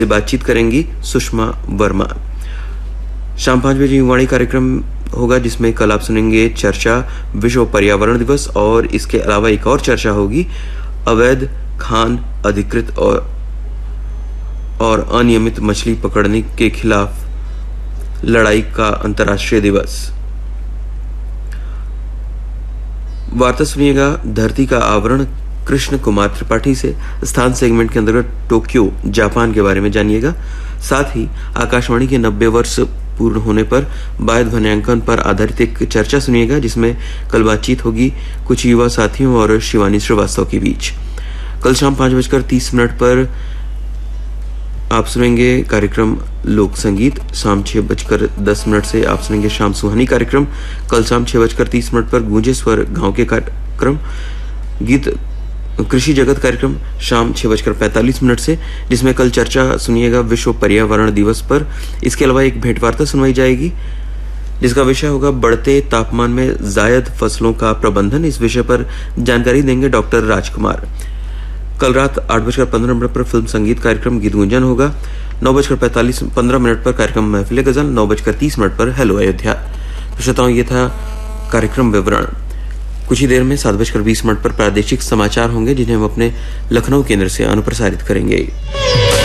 से बातचीत करेंगी सुषमा वर्मा। शाम 5 बजे युवाणी कार्यक्रम होगा जिसमें कल आप सुनेंगे चर्चा विश्व पर्यावरण दिवस और इसके अलावा एक और चर्चा होगी अवैध खान अधिकृत और अनियमित मछली पकड़ने के खिलाफ लड़ाई का अंतर्राष्ट्रीय दिवस। वार्ता सुनिएगा धरती का आवरण कृष्ण कुमार त्रिपाठी से। स्थान सेगमेंट के अंतर्गत टोक्यो जापान के बारे में जानिएगा। साथ ही आकाशवाणी के 90 वर्ष पूर्ण होने पर वायद ध्वन्यांकन पर आधारित एक चर्चा सुनिएगा जिसमें कल बातचीत होगी कुछ युवा साथियों और शिवानी श्रीवास्तव के बीच। कल शाम 5:30 पर आप सुनेंगे कार्यक्रम लोक संगीत। शाम 6:10 से आप सुनेंगे शाम सुहानी कार्यक्रम। कल शाम 6:30 पर गूंजे स्वर गांव के कार्यक्रम गीत कृषि जगत कार्यक्रम शाम 6:45 से, जिसमें कल चर्चा सुनिएगा विश्व पर्यावरण दिवस पर। इसके अलावा एक भेंटवार्ता सुनवाई जाएगी जिसका विषय होगा बढ़ते तापमान में जायद फसलों का प्रबंधन। इस विषय पर जानकारी देंगे डॉक्टर राजकुमार। कल रात 8:15 पर फिल्म संगीत कार्यक्रम गीत गुंजन होगा। 9:15 पर कार्यक्रम महफिल गजल। 9:30 पर हेलो अयोध्या। श्रोताओं, ये था कार्यक्रम विवरण। कुछ ही देर में 7:20 पर प्रादेशिक समाचार होंगे जिन्हें हम अपने लखनऊ केंद्र से अनुप्रसारित करेंगे।